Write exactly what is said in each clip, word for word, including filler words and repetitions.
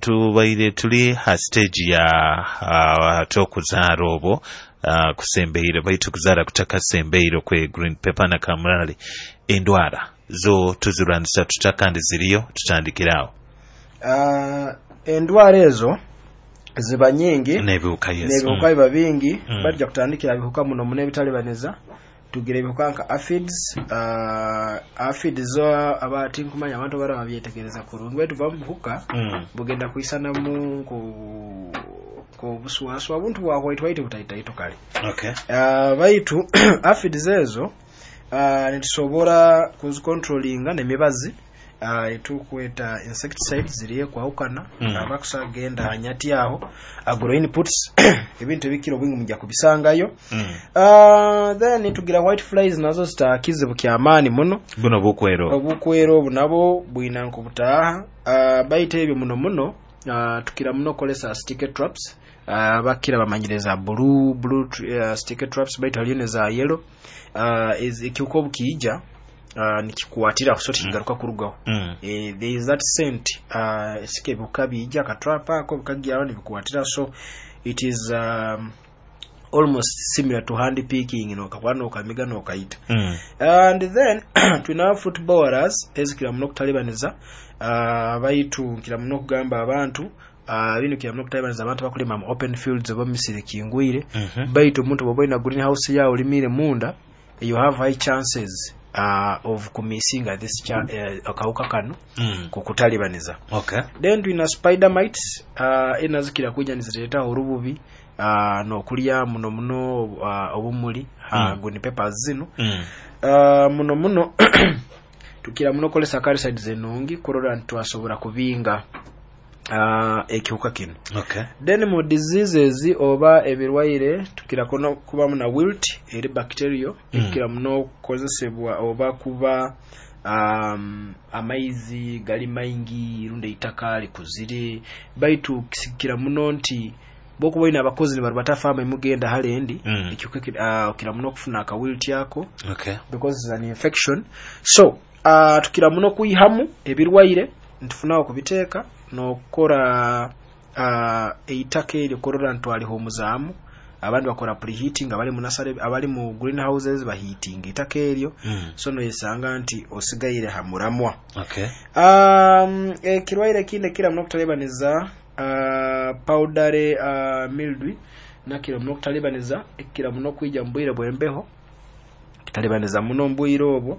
tubaire tuli ha stage ya uh, tokuzaala obwo uh, kusembeiro baitu kuzaala kutaka sembeiro kwe green pepper na kamulali endwara zo tuzirwanisa tutakandi ziriyo tutandikirawo. Uh, endwara ezo ziba nyingi nebiwuka yes nebiwuka biba bingi mm. bajja kutandikira biwuka muno mune bitalibaniza tugire biwuka nka aphids uh, aphids zo abati nkumanya abantu bara babyetegereza kurungi wetu bamuhuka mm. bugenda kuisana mu ku ko buswaso abantu bwa white white butaita ito kale okay uh, baitu aphids ezo uh, nitusobora kuzicontrollinga nemibazi Uh, etukweta insecticides ziriye kwawukana mm. abakusagenda anyati aho agro inputs ebintu bikiro bwingi mujja kubisangayo mm. uh, then tugira white flies nazo zitakize bukyamani muno buno bukwero obukwero bunabo bwina nkubutaha uh, baite ebyo muno muno uh, tukira muno kolesa sticker traps uh, bakira bamanyireza blue blue uh, sticker traps baita lione za yellow uh, is ikiuko bukija Uh, nikikuwatira kusoti kingaruka mm. kurugaho mm. eh, there is that scent uh, esike bukabi ija katrapa ko bukagira abandi bikuwatira so it is um, almost similar to hand picking you know kabano kamiga no kaita mm. and then tuna footballers ezikira muno kutalibaniza uh, baitu kira muno kugamba abantu Uh, bino kya mnoko tayibaniza abantu bakulima mu open fields oba misiri kingwire mm -hmm. baitu omuntu bobo ina greenhouse yawo limire munda you have high chances uh, of kumisinga this cha uh, akauka kanu mm. kukutalibaniza okay then twina spider mites uh, enazikira kuja niziteta orububi uh, no kulya muno muno uh, obumuli mm. uh, green peppers zino mm. uh, muno muno tukira muno kolesa herbicides enungi kurora ntwasobora kubinga uh, ekiuka kino okay then mu diseases oba ebirwaire tukira kono kuba muna wilt eri bacteria mm. ikira muno kozesebwa oba kuba um, amaizi gali maingi runde itakali kuzire baitu kisikira muno nti boko boina abakozi bari batafama imugenda halendi mm. ikiuka uh, ukira muno kufuna ka wilt yako okay because it's an infection so uh, tukira muno kuihamu ebirwaire ntufuna okubiteeka no kora uh, eitake ili korora ntwali homuzamu abandi bakora preheating abali mu nursery abali mu greenhouses baheating itake elyo mm. so no yesanga nti osigaire hamuramwa okay um e kirwaire kinde kira muno kutalibaniza uh, powder uh, mildew na kira muno kutalibaniza ekira muno kuija mbwire bwembeho kutalibaniza muno mbwire obwo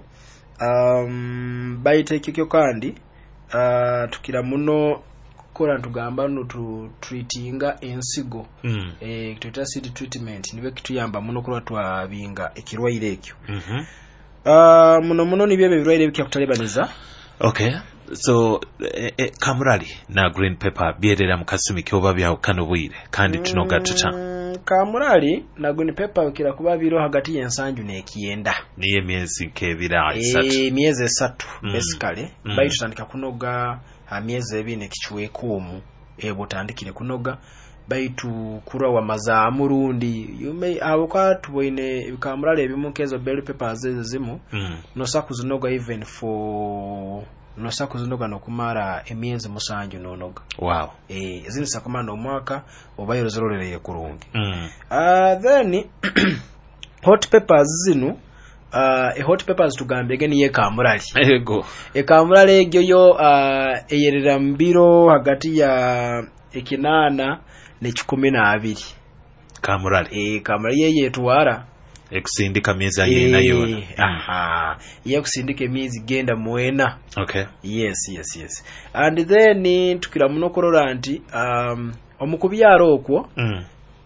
um baite kikyo kandi Uh, tukira muno kora ntugamba no tu treatinga ensigo mm. eh tuta seed treatment nibe kituyamba muno kora twabinga ekirwaire ekyo mhm uh, muno muno nibye birwaire bikya kutalibaniza okay so eh, eh, kamurali na green pepper byerera mukasumi kyoba byawukano bwire kandi tunoga tuta mm, kamurali na green pepper kira kuba biro hagati y'ensanju n'ekiyenda niye myezi kebira isatu eh myezi esatu mm. basically mm. bayi tutandika kunoga amyezi ebine kichwekumu ebo tandikire kunoga baitu kura wa maza murundi yume aboka tuboine kamurali ebimukezo bell peppers zimu mm. no sakuzunoga even for no sakuzunoga no kumara emyezi musanju nonoga wow eh zini sakomana omwaka obayiro zerorereye kurungi mm. uh then hot peppers zinu uh e hot peppers tugambe geni ye kamurali ego e kamurali egyo yo uh eyerera mbiro hagati ya ekinana ne kikumi na abiri kamurali e kamurali ye yetwara ekusindika miezi ayina yona aha ye kusindika miezi genda muena okay yes yes yes and then tukira muno korora anti um omukubyaro okwo mm.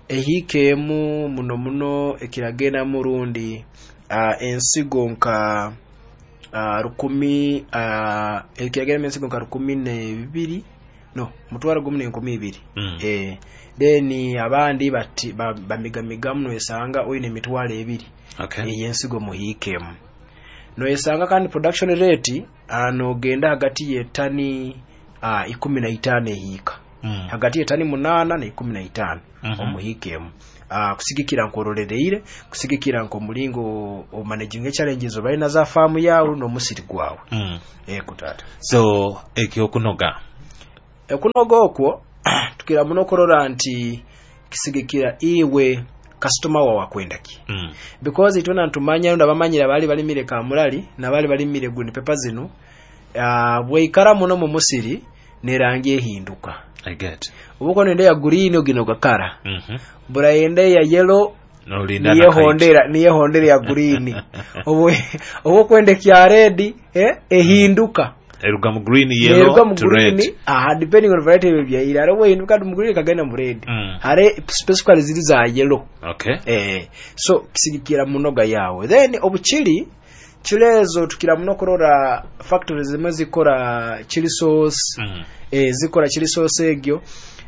ehikemu muno muno ekiragenda murundi uh, ensigo nka uh, rukumi uh, ekiragenda ensigo nka rukumi ne bibiri no mutwara gumne nkumi ibiri mm. eh then abandi bati bamigamiga muno esanga oyine mitwala ebiri okay eyensigo muhikemu no esanga kandi production rate ano genda hagati ye tani uh, ikumi na itano ehika mm. hagati ye tani munana na ikumi na itano mm -hmm. omuhikemu uh, kusigikira nkororereire kusigikira nko mulingo o managing challenges obaina za farm yawo no musiri gwawe mm. eh kutata so ekyo kunoga Ekunoga okwo tukira muno korora nti kisigikira iwe customer wa wakwendaki mm. because itona ntumanya ndo abamanyira bali bali mire kamulali na bali bali mire green pepper zino uh, bweikara muno mu musiri ne rangi ehinduka. I get ubuko nende ya green ogino gakara mhm bura yende ya yellow no linda niye hondera niye hondera ya green obo obo kwende kya red eh ehinduka eruga mu green yellow to green, red ah depending on variety bya ira ro hinduka mu green kagenda mu red mm. are specifically ziri za yellow. Okay. Eh so kisigikira munoga yawe then obuchili chilezo tukira muno korora factories zimwe zikora chili sauce mm. eh zikora chili sauce egyo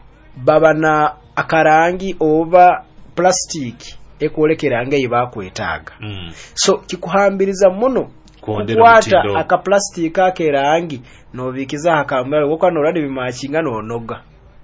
babana akarangi oba plastic ekolekera nga ibakwetaga mm. so kikuhambiriza muno kukwata aka plastic akerangi no bikiza akamera woko no radi bimachinga no noga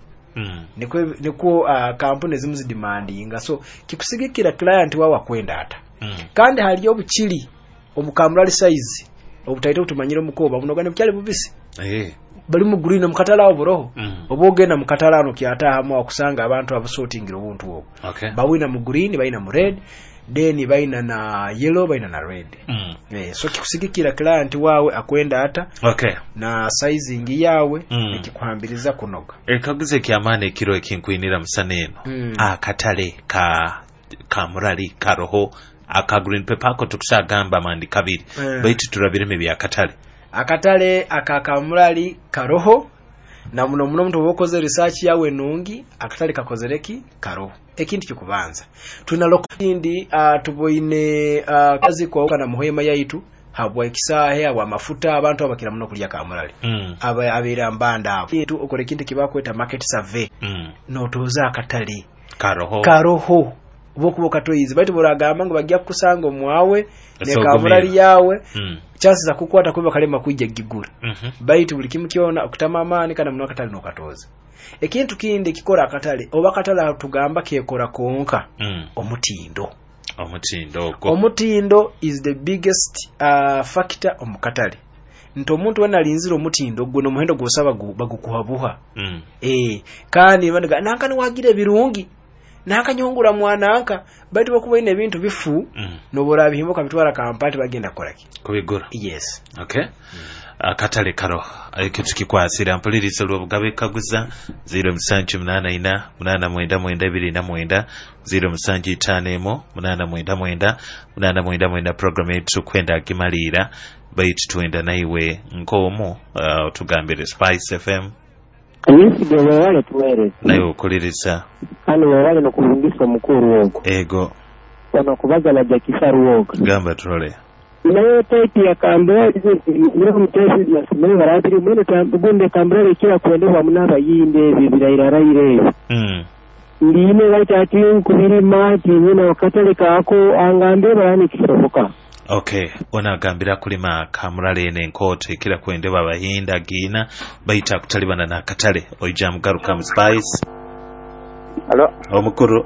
mm. nikwe niko uh, kampuni zimu zidemandinga so kikusigikira client wawa kwenda ata mm. kandi haliyo buchili obukamulali size obutaito kutumanyira mukoba munoga ne bukyali bubisi eh bali mu green mukatala oburo mm. obogenda mukatala no kyata hamu okusanga abantu abasortingira obuntu obwo. Okay. Bawina mu green bayina mu red then bayina na yellow bayina na red mm. eh so kikusigikira client wawe akwenda ata okay na sizing yawe mm. nikikuhambiriza kunoga ekaguze kyamane kiro ekinkwinira musaneno mm. akatale ka kamurali karoho aka green pepper ko tukusagamba mandi kabiri mm. baitu turabireme bya akatale akatale akakamulali karoho na muno muno mtu bokoze research yawe nungi akatale kakozereki karoho ekintu kikubanza tunalo kindi uh, tuboine uh, kazi kwa kana muhema yaitu habwa ikisahe habwa mafuta abantu abakira muno kulya kamulali mm. aba abira mbanda kintu okore kintu kibakweta market survey mm. no toza akatale karoho karoho bokubo katoyizi baitu boragamba ngo bagya kusanga mwawe ne kamulali yawe mm. chances za kukwata kuba kalema kujja gigura mhm baitu buli kimu kiona okutama amani kana muno akatale no katoza ekintu kindi kikora akatale oba katala tugamba kekora konka mm. omutindo omutindo ko omutindo is the biggest uh, factor omukatale nto omuntu wena linzira omutindo guno muhendo gusaba bagukuhabuha mm. eh kandi bandaga nankani wagire birungi nakanyongura mwananka baitu bakubaine ebintu bifu mm. nobora bihimboka bitwara kampati bagenda kolaki kubigura yes okay mm. akatale karo ayikitu kikwasira mpulirizo lwobugabe kaguza zero musanju munana ina munana mwenda mwenda ibiri na mwenda zero musanju itanemo munana mwenda mwenda munana mwenda mwenda program yetu kwenda kimalira baitu tuenda naiwe nkomo uh, tugambire Spice F M Yes, dewe wale tuwere. Nayo kuliriza. Hani wale no kulungisa mukuru woko. Ego. Wana kubaza na jakisaru woko. Gamba trole. Nayo taiti ya kambere niro mtesi na simeni warabiri mwene tambunde kambere kila kuendewa mnaba yinde bibira iraraire. Mm. Ndine wacha ati kubiri mati nina wakatale kako angambe barani kisoboka. Okay, ona gambira kulima kamurale ne nkote kila kwende babahinda gina baita kutalibana na katale oija mugaruka mu Spice. Hello. Omukuru.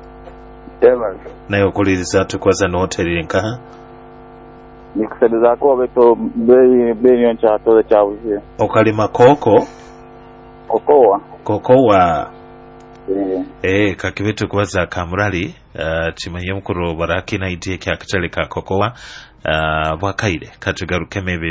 Evan. Nayo kuliriza tukwaza no hotel nka. Nikusaidiza ko beto bei bei yoncha to chabuze. Okalima koko. Kokoa. Kokoa. Eh. Eh kakibetu kwaza kamurali uh, chimanye mukuru baraki na idea kya katale ka kokoa uh, bwakaire katugaruke mebe